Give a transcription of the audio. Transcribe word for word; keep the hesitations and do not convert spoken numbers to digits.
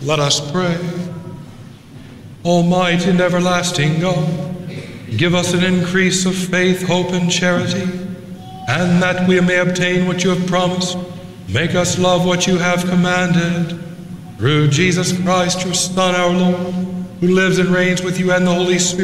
Let us pray. Almighty and everlasting God, give us an increase of faith, hope, and charity, and that we may obtain what you have promised. Make us love what you have commanded. Through Jesus Christ, your Son, our Lord, who lives and reigns with you and the Holy Spirit,